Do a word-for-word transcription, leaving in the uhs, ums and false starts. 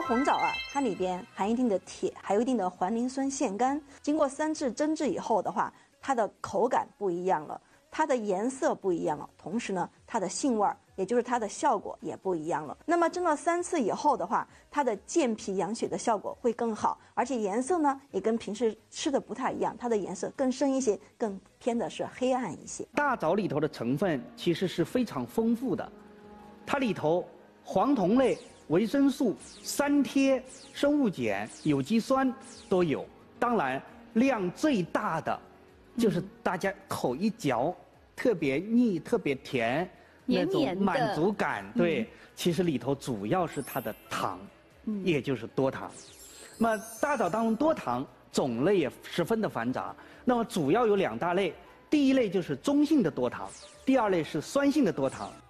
红枣啊，它里边含一定的铁，还有一定的环磷酸腺苷。经过三次蒸制以后的话，它的口感不一样了，它的颜色不一样了，同时呢，它的性味儿，也就是它的效果也不一样了。那么蒸了三次以后的话，它的健脾养血的效果会更好，而且颜色呢也跟平时吃的不太一样，它的颜色更深一些，更偏的是黑暗一些。 大枣里头的成分其实是非常丰富的，它里头黄酮类、维生素、三萜、生物碱、有机酸都有。当然，量最大的就是大家口一嚼，特别腻、特别甜， 黏黏的那种满足感。对，嗯、其实里头主要是它的糖，嗯、也就是多糖。那么大枣当中多糖种类也十分的繁杂，那么主要有两大类，第一类就是中性的多糖，第二类是酸性的多糖。